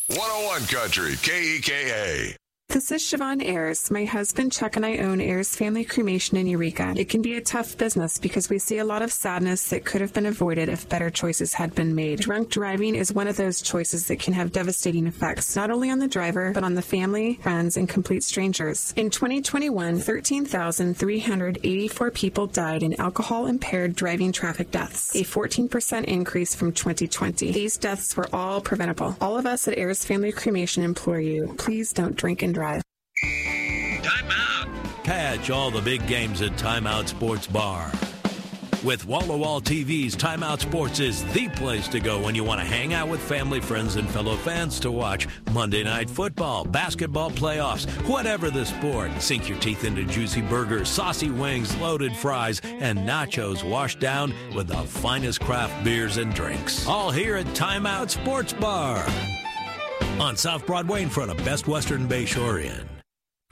101 Country, KEKA. This is Siobhan Ayers. My husband Chuck and I own Ayers Family Cremation in Eureka. It can be a tough business because we see a lot of sadness that could have been avoided if better choices had been made. Drunk driving is one of those choices that can have devastating effects, not only on the driver, but on the family, friends, and complete strangers. In 2021, 13,384 people died in alcohol-impaired driving traffic deaths, a 14% increase from 2020. These deaths were all preventable. All of us at Ayers Family Cremation implore you, please don't drink and drive. Timeout. Catch all the big games at Timeout Sports Bar. With wall-to-wall TVs, Timeout Sports is the place to go when you want to hang out with family, friends, and fellow fans to watch Monday Night Football, basketball playoffs, whatever the sport. Sink your teeth into juicy burgers, saucy wings, loaded fries, and nachos washed down with the finest craft beers and drinks. All here at Timeout Sports Bar on South Broadway in front of Best Western Bayshore Inn.